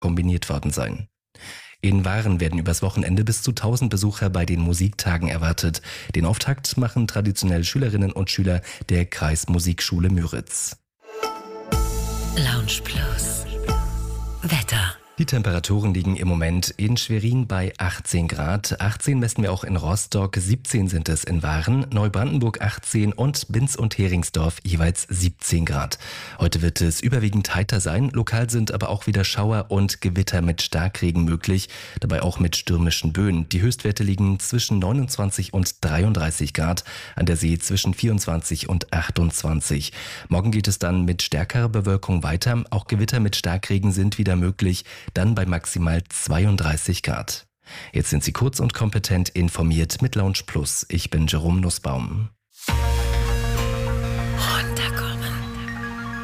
kombiniert worden sein. In Waren werden übers Wochenende bis zu 1000 Besucher bei den Musiktagen erwartet. Den Auftakt machen traditionell Schülerinnen und Schüler der Kreismusikschule Müritz. Lounge Plus. Wetter. Die Temperaturen liegen im Moment in Schwerin bei 18 Grad. 18 messen wir auch in Rostock, 17 sind es in Waren, Neubrandenburg 18 und Binz und Heringsdorf jeweils 17 Grad. Heute wird es überwiegend heiter sein, lokal sind aber auch wieder Schauer und Gewitter mit Starkregen möglich, dabei auch mit stürmischen Böen. Die Höchstwerte liegen zwischen 29 und 33 Grad, an der See zwischen 24 und 28. Morgen geht es dann mit stärkerer Bewölkung weiter, auch Gewitter mit Starkregen sind wieder möglich, dann bei maximal 32 Grad. Jetzt sind Sie kurz und kompetent informiert mit Lounge Plus. Ich bin Jerome Nussbaum.